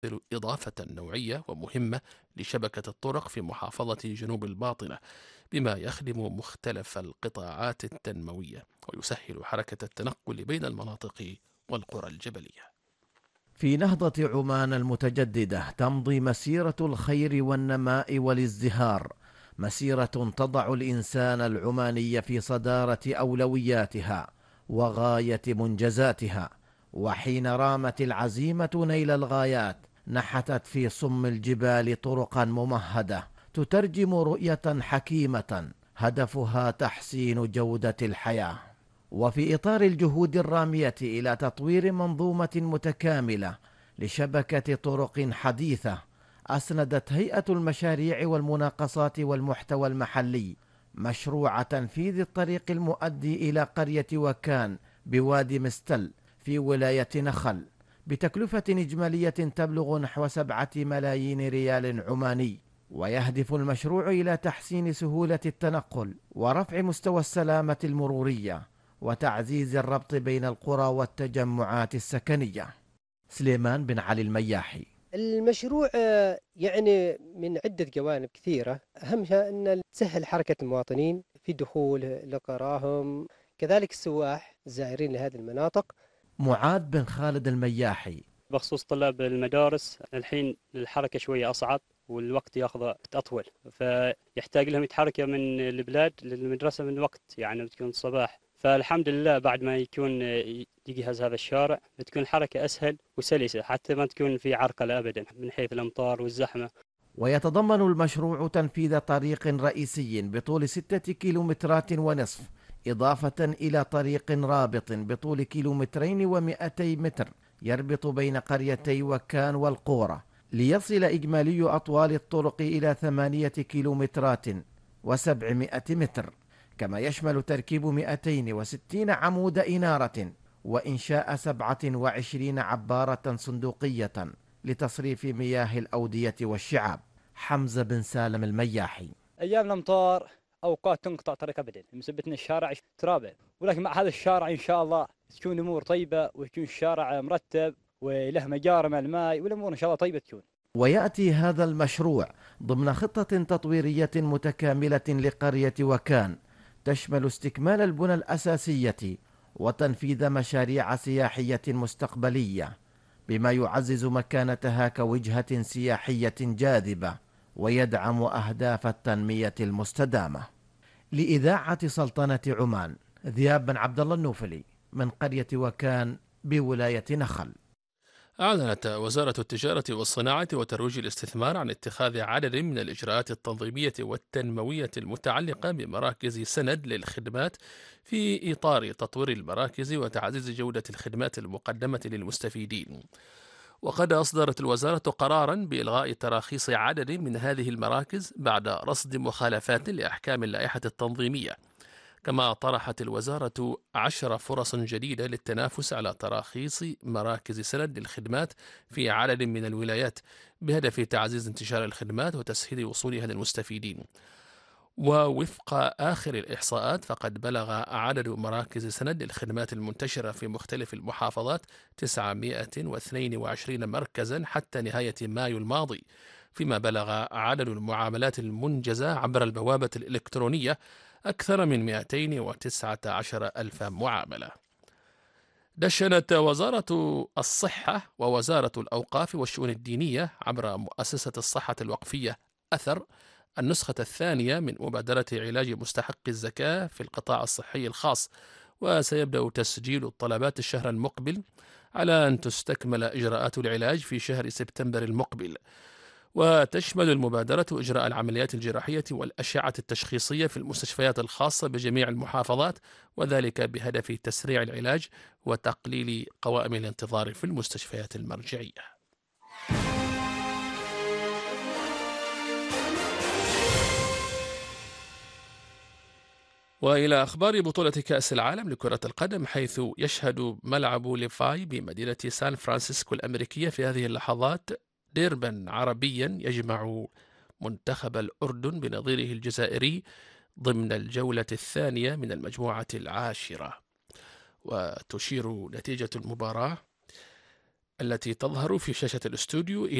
إضافة نوعية ومهمة لشبكة الطرق في محافظة جنوب الباطنة، بما يخدم مختلف القطاعات التنموية ويسهل حركة التنقل بين المناطق والقرى الجبلية. في نهضة عمان المتجددة تمضي مسيرة الخير والنماء والازدهار، مسيرة تضع الإنسان العماني في صدارة أولوياتها وغاية منجزاتها. وحين رامت العزيمة نيل الغايات نحتت في صم الجبال طرقا ممهدة تترجم رؤية حكيمة هدفها تحسين جودة الحياة. وفي إطار الجهود الرامية إلى تطوير منظومة متكاملة لشبكة طرق حديثة، أسندت هيئة المشاريع والمناقصات والمحتوى المحلي مشروع تنفيذ الطريق المؤدي إلى قرية وكان بوادي مستل في ولاية نخل بتكلفة إجمالية تبلغ نحو 7 ملايين ريال عماني. ويهدف المشروع إلى تحسين سهولة التنقل ورفع مستوى السلامة المرورية وتعزيز الربط بين القرى والتجمعات السكنية. سليمان بن علي المياحي. المشروع يعني من عدة جوانب كثيرة، أهمها أن تسهل حركة المواطنين في دخول لقراهم، كذلك السواح الزائرين لهذه المناطق. معاذ بن خالد المياحي. بخصوص طلاب المدارس الحين الحركة شوية أصعب والوقت ياخذ وقت أطول، فيحتاج لهم يتحركوا من البلاد للمدرسة من وقت يعني بتكون الصباح. فالحمد لله بعد ما يكون يجهز هذا الشارع بتكون الحركة أسهل وسلسة، حتى ما تكون في عرقلة أبدا من حيث الأمطار والزحمة. ويتضمن المشروع تنفيذ طريق رئيسي بطول 6 كيلومترات ونصف، إضافة إلى طريق رابط بطول 2 200 متر يربط بين قريتي وكان والقورة، ليصل إجمالي أطوال الطرق إلى 8 كيلومترات و700 متر. كما يشمل تركيب 260 عمود إنارة وإنشاء 27 عبارة صندوقية لتصريف مياه الأودية والشعاب. حمزة بن سالم المياحي. ايام الامطار اوقات تنقطع طريق ابدا بسبب ان الشارع ترابه، ولكن مع هذا الشارع ان شاء الله تكون امور طيبه ويكون الشارع مرتب وله مجاري مع الماء والامور ان شاء الله طيبه تكون. ويأتي هذا المشروع ضمن خطة تطويرية متكاملة لقرية وكان تشمل استكمال البنى الأساسية وتنفيذ مشاريع سياحية مستقبلية، بما يعزز مكانتها كوجهة سياحية جاذبة ويدعم أهداف التنمية المستدامة. لإذاعة سلطنة عمان، ذياب بن عبد الله النوفلي من قرية وكان بولاية نخل. أعلنت وزارة التجارة والصناعة وترويج الاستثمار عن اتخاذ عدد من الإجراءات التنظيمية والتنموية المتعلقة بمراكز سند للخدمات في إطار تطوير المراكز وتعزيز جودة الخدمات المقدمة للمستفيدين. وقد أصدرت الوزارة قرارا بإلغاء تراخيص عدد من هذه المراكز بعد رصد مخالفات لأحكام اللائحة التنظيمية. كما طرحت الوزارة 10 فرص جديدة للتنافس على تراخيص مراكز سند للخدمات في عدد من الولايات بهدف تعزيز انتشار الخدمات وتسهيل وصولها للمستفيدين. ووفق آخر الإحصاءات فقد بلغ عدد مراكز سند للخدمات المنتشرة في مختلف المحافظات 922 مركزا حتى نهاية مايو الماضي، فيما بلغ عدد المعاملات المنجزة عبر البوابة الإلكترونية أكثر من 219 ألف معاملة. دشنت وزارة الصحة ووزارة الأوقاف والشؤون الدينية عبر مؤسسة الصحة الوقفية أثر النسخة الثانية من مبادرة علاج مستحق الزكاة في القطاع الصحي الخاص، وسيبدأ تسجيل الطلبات الشهر المقبل على أن تستكمل إجراءات العلاج في شهر سبتمبر المقبل. وتشمل المبادرة إجراء العمليات الجراحية والأشعة التشخيصية في المستشفيات الخاصة بجميع المحافظات، وذلك بهدف تسريع العلاج وتقليل قوائم الانتظار في المستشفيات المرجعية. وإلى أخبار بطولة كأس العالم لكرة القدم، حيث يشهد ملعب ليفاي بمدينة سان فرانسيسكو الأمريكية في هذه اللحظات ديربا عربيا يجمع منتخب الأردن بنظيره الجزائري ضمن الجولة الثانية من المجموعة العاشرة. وتشير نتيجة المباراة التي تظهر في شاشة الاستوديو